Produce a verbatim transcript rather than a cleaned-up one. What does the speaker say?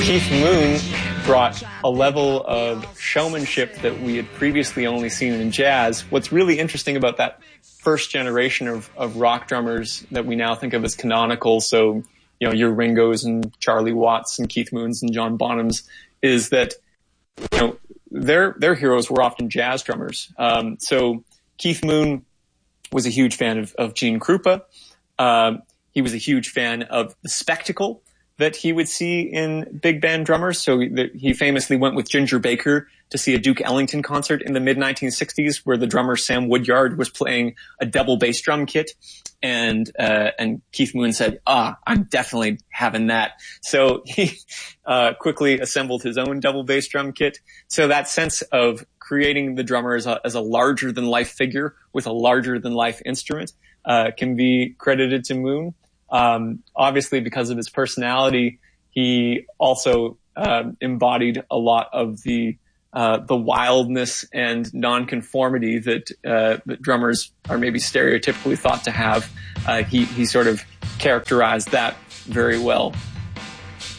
Keith Moon brought a level of showmanship that we had previously only seen in jazz. What's really interesting about that first generation of, of rock drummers that we now think of as canonical, so, you know, your Ringos and Charlie Watts and Keith Moons and John Bonhams, is that, you know, their, their heroes were often jazz drummers. Um, so Keith Moon was a huge fan of, of Gene Krupa. Uh, he was a huge fan of the spectacle that he would see in big band drummers. So he famously went with Ginger Baker to see a Duke Ellington concert in the mid nineteen sixties, where the drummer Sam Woodyard was playing a double bass drum kit. And, uh, and Keith Moon said, ah, I'm definitely having that. So he, uh, quickly assembled his own double bass drum kit. So that sense of creating the drummer as a, as a larger than life figure with a larger than life instrument, uh, can be credited to Moon. Um, obviously, because of his personality, he also uh, embodied a lot of the uh, the wildness and nonconformity that uh, that drummers are maybe stereotypically thought to have. Uh, he he sort of characterized that very well.